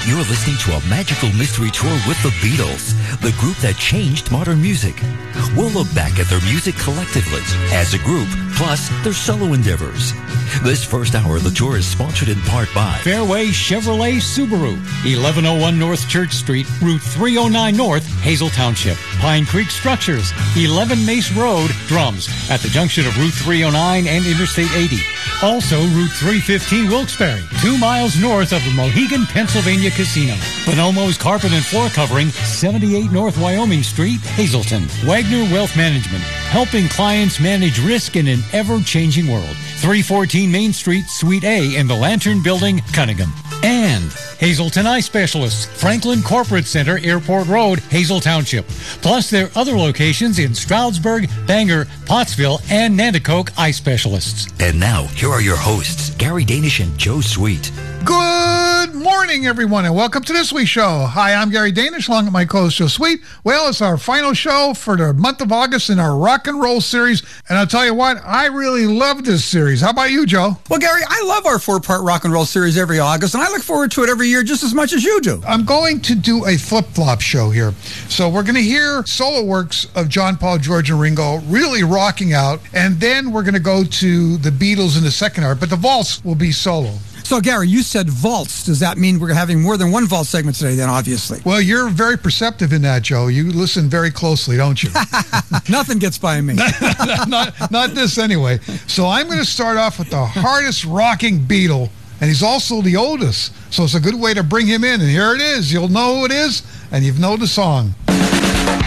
You're listening to a magical mystery tour with the Beatles, the group that changed modern music. We'll look back at their music collectively, as a group, plus their solo endeavors. This first hour of the tour is sponsored in part by Fairway Chevrolet Subaru, 1101 North Church Street, Route 309 North, Hazel Township. Pine Creek Structures, 11 Mace Road, Drums, at the junction of Route 309 and Interstate 80. Also, Route 315 Wilkes-Barre, 2 miles north of the Mohegan, Pennsylvania Casino. Bonomo's Carpet and Floor Covering, 78 North Wyoming Street, Hazleton. Wagner Wealth Management, helping clients manage risk in an ever-changing world. 314 Main Street, Suite A in the Lantern Building, Cunningham. And Hazleton Eye Specialists, Franklin Corporate Center, Airport Road, Hazel Township. Plus their other locations in Stroudsburg, Bangor, Pottsville, and Nanticoke Eye Specialists. And now, here are your hosts, Gary Danish and Joe Sweet. Good morning, everyone, and welcome to this week's show. Hi, I'm Gary Danish, along with my co-host Joe Sweet. Well, it's our final show for the month of August in our rock and roll series, and I'll tell you what, I really love this series. How about you, Joe? Well, Gary, I love our 4-part rock and roll series every August, and I look forward to it every year just as much as you do. I'm going to do a flip-flop show here. So we're going to hear solo works of John, Paul, George, and Ringo really rocking out, and then we're going to go to the Beatles in the second hour, but the Vaults will be solo. So, Gary, you said vaults. Does that mean we're having more than one vault segment today, then, obviously? Well, you're very perceptive in that, Joe. You listen very closely, don't you? Nothing gets by me. not this anyway. So I'm going to start off with the hardest rocking Beatle, and he's also the oldest. So it's a good way to bring him in. And here it is. You'll know who it is, and you've know the song.